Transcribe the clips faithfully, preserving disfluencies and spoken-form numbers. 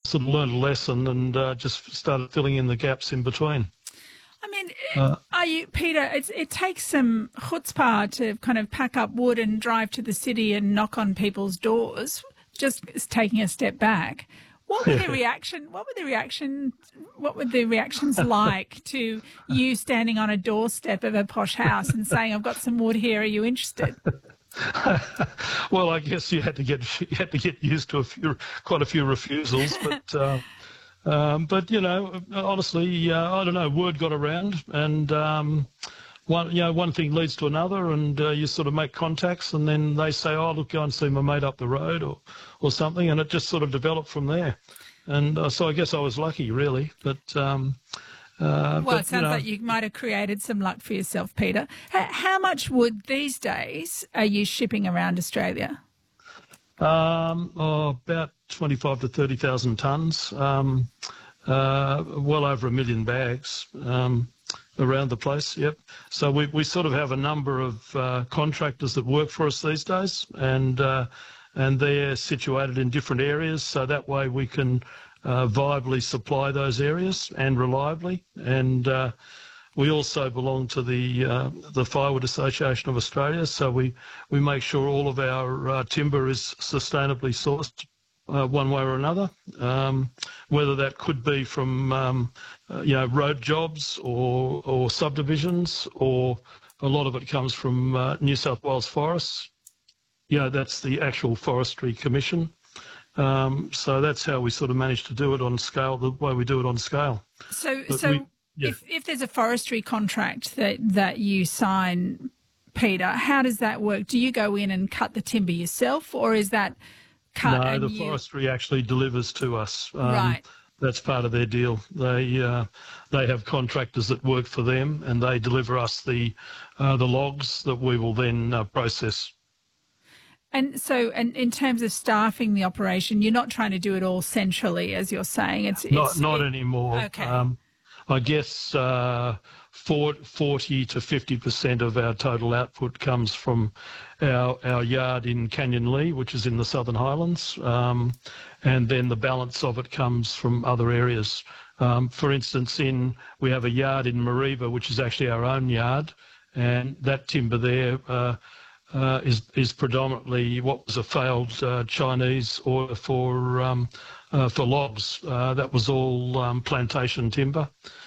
sort of learned a lesson and uh, just started filling in the gaps in between. I mean, Uh, are you, Peter, it's, it takes some chutzpah to kind of pack up wood and drive to the city and knock on people's doors, just taking a step back. What were the reaction? What were the reaction? What were the reactions like to you standing on a doorstep of a posh house and saying, "I've got some wood here. Are you interested?" Well, I guess you had to get you had to get used to a few, quite a few refusals, but uh, um, but you know, honestly, uh, I don't know. Word got around, and um, one you know one thing leads to another, and uh, you sort of make contacts, and then they say, "Oh, look, go and see my mate up the road," or or something, and it just sort of developed from there. And uh, so I guess I was lucky, really, but. Um, Uh, well, but, it sounds you know, like you might have created some luck for yourself, Peter. H- how much wood these days are you shipping around Australia? Um, oh, about twenty-five to thirty thousand tonnes, um, uh, well over a million bags um, around the place. Yep. So we, we sort of have a number of uh, contractors that work for us these days, and uh, and they're situated in different areas. So that way we can uh, viably supply those areas and reliably. And uh, we also belong to the uh, the Firewood Association of Australia, so we, we make sure all of our uh, timber is sustainably sourced uh, one way or another, um, whether that could be from um, uh, you know road jobs or or subdivisions, or a lot of it comes from uh, New South Wales forests. You know, that's the actual Forestry Commission. Um, so that's how we sort of manage to do it on scale, the way we do it on scale. So, But so we- yeah. if, if there's a forestry contract that, that you sign, Peter, how does that work? Do you go in and cut the timber yourself, or is that cut No, and the you... forestry actually delivers to us. Um, Right. That's part of their deal. They uh, they have contractors that work for them, and they deliver us the uh, the logs that we will then uh, process. And so, and in terms of staffing the operation, you're not trying to do it all centrally, as you're saying. It's, it's Not not it- anymore. Okay. Um, I guess uh, forty to fifty percent of our total output comes from our our yard in Canyon Lee, which is in the Southern Highlands, um, and then the balance of it comes from other areas. Um, for instance, in we have a yard in Mariva, which is actually our own yard, and that timber there uh, uh, is is predominantly what was a failed uh, Chinese order for um, uh, for logs. Uh, that was all um, plantation timber,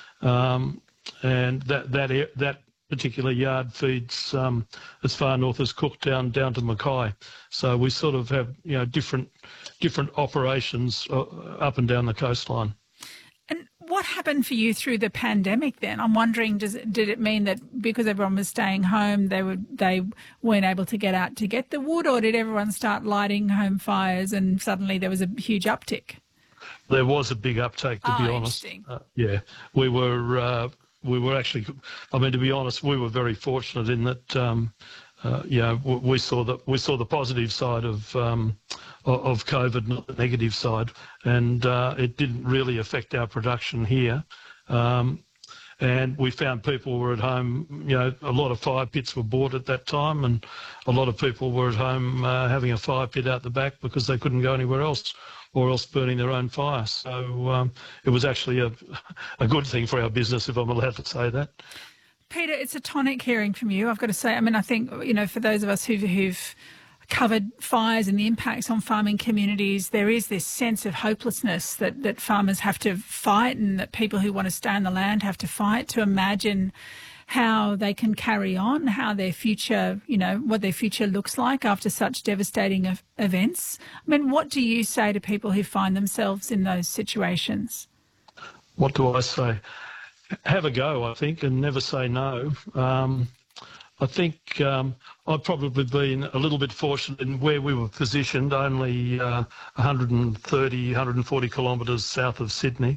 um, and that that a- that particular yard feeds um, as far north as Cooktown down to Mackay. So we sort of have you know different different operations uh, up and down the coastline. And what happened for you through the pandemic then? I'm wondering, does it, did it mean that because everyone was staying home, they were they weren't able to get out to get the wood, or did everyone start lighting home fires and suddenly there was a huge uptick? There was a big uptake, to Ah, be honest. interesting. Uh, yeah, we were uh, we were actually. I mean, to be honest, we were very fortunate in that. Um, uh, yeah, w- we saw the we saw the positive side of um, o- of COVID, not the negative side, and uh, it didn't really affect our production here. Um, and we found people were at home. You know, a lot of fire pits were bought at that time, and a lot of people were at home uh, having a fire pit out the back because they couldn't go anywhere else, or else burning their own fire. So um, it was actually a, a good thing for our business, if I'm allowed to say that. Peter, it's a tonic hearing from you, I've got to say. I mean, I think, you know, for those of us who've, who've covered fires and the impacts on farming communities, there is this sense of hopelessness that, that farmers have to fight, and that people who want to stay on the land have to fight to imagine how they can carry on, how their future, you know, what their future looks like after such devastating ev- events. I mean, what do you say to people who find themselves in those situations? What do I say? Have a go, I think, and never say no. Um, I think um, I've probably been a little bit fortunate in where we were positioned, only uh, one hundred thirty, one hundred forty kilometres south of Sydney.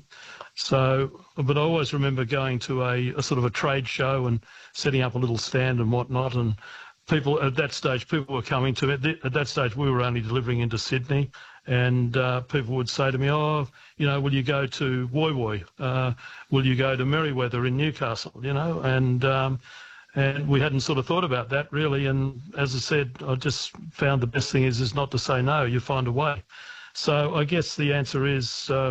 So, but I always remember going to a, a sort of a trade show and setting up a little stand and whatnot, and people at that stage, people were coming to me. At that stage, we were only delivering into Sydney, and uh, people would say to me, oh, you know, will you go to Woy Woy? Uh, will you go to Merriweather in Newcastle? You know, and um, and we hadn't sort of thought about that really. And as I said, I just found the best thing is is not to say no. You find a way. So I guess the answer is. Uh,